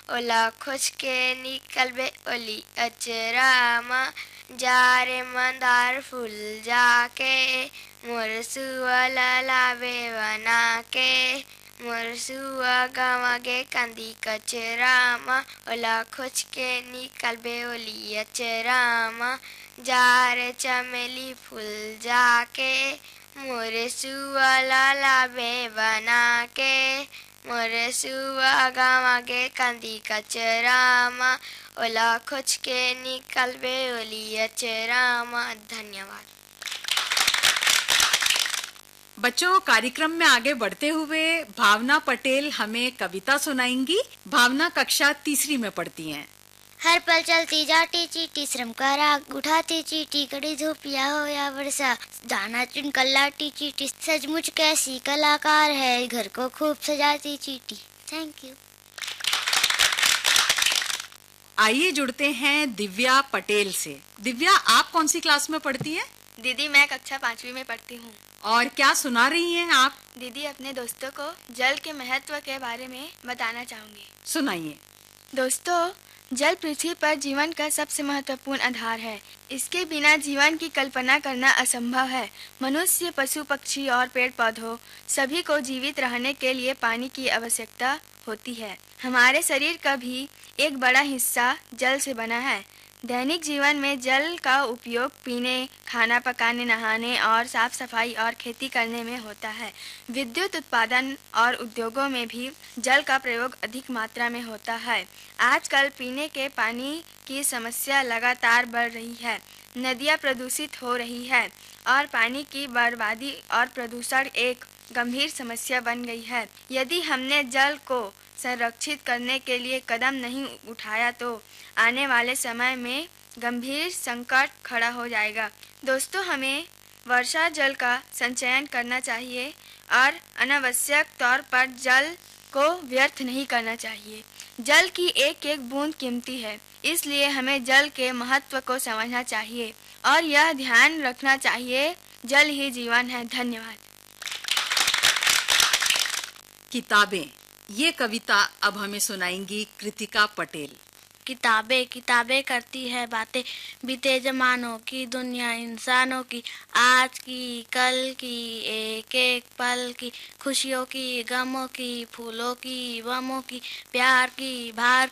ओला खोज के निकलबे ओली अचरामा, जा रे मंदार फूल जाके मोर सुआ लावे बना के, मोर सुआ गवागे कांदी कचरामा, ओला खोज के निकलबे ओली अचरामा, जा रे चमेली फूल जाके मोर सुआ लावे बना के, मोर सुआ गवागे कांदी कचरामा, ओला खोज के निकलबे ओली अचरामा। धन्यवाद। बच्चों, कार्यक्रम में आगे बढ़ते हुए भावना पटेल हमें कविता सुनाएंगी। भावना कक्षा तीसरी में पढ़ती हैं। हर पल चलती जाती चीटी, श्रम का राग उठाती चीटी, कड़ी धूप या हो या वर्षा, दाना चुन कर लाती चीटी, सचमुच कैसी कलाकार है, घर को खूब सजाती चीटी। Thank you. आइए जुड़ते हैं दिव्या पटेल से। दिव्या, आप कौन सी क्लास में पढ़ती हैं? दीदी, मैं कक्षा 5वीं में पढ़ती हूँ। और क्या सुना रही हैं आप? दीदी, अपने दोस्तों को जल के महत्व के बारे में बताना चाहूंगी। सुनाइए। दोस्तों, जल पृथ्वी पर जीवन का सबसे महत्वपूर्ण आधार है। इसके बिना जीवन की कल्पना करना असंभव है। मनुष्य, पशु पक्षी और पेड़ पौधों सभी को जीवित रहने के लिए पानी की आवश्यकता होती है। हमारे शरीर का भी एक बड़ा हिस्सा जल से बना है। दैनिक जीवन में जल का उपयोग पीने, खाना पकाने, नहाने और साफ सफाई और खेती करने में होता है। विद्युत उत्पादन और उद्योगों में भी जल का प्रयोग अधिक मात्रा में होता है। आजकल पीने के पानी की समस्या लगातार बढ़ रही है। नदियां प्रदूषित हो रही है और पानी की बर्बादी और प्रदूषण एक गंभीर समस्या बन गई है। यदि हमने जल को संरक्षित करने के लिए कदम नहीं उठाया तो आने वाले समय में गंभीर संकट खड़ा हो जाएगा। दोस्तों, हमें वर्षा जल का संचयन करना चाहिए और अनावश्यक तौर पर जल को व्यर्थ नहीं करना चाहिए। जल की एक एक बूंद कीमती है, इसलिए हमें जल के महत्व को समझना चाहिए और यह ध्यान रखना चाहिए, जल ही जीवन है। धन्यवाद। किताबें, ये कविता अब हमें सुनाएंगी कृतिका पटेल। किताबें किताबें करती है बातें, बीते जमानों की, दुनिया इंसानों की, आज की कल की, एक एक पल की, खुशियों की, गमों की, फूलों की, बमों की, प्यार की, भार